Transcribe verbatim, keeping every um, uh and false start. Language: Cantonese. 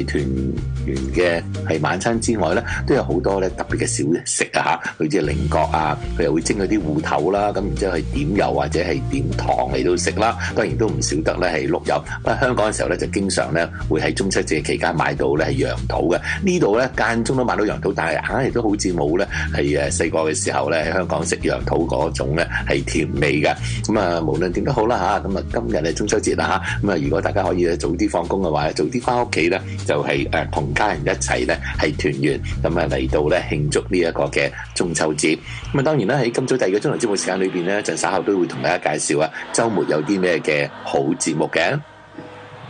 團圓嘅係晚餐之外咧，都有好多咧特別嘅小食啊嚇，好似菱角啊，佢又會蒸嗰啲芋頭啦，咁然之後係點油或者係點糖嚟到食啦。當然都唔少得咧係碌柚。不過香港嘅時候咧就經常咧會喺中秋節期間買到咧係羊肚嘅。呢度咧間中都買到羊肚，但係硬係都好似冇咧係誒細個嘅時候咧喺香港食羊肚嗰種咧係甜味嘅。咁啊無論點都好啦嚇，咁啊今日係中秋節啦嚇，咁啊如果大家可以早啲放工嘅話，早啲翻屋企咧就係誒同家人一齊咧係團圓，咁啊嚟到咧慶祝呢一個嘅中秋節。咁啊當然啦喺今早第二個鐘頭節目時間裏邊咧，就稍後都會同大家介紹啊週末有啲咩嘅好節目嘅。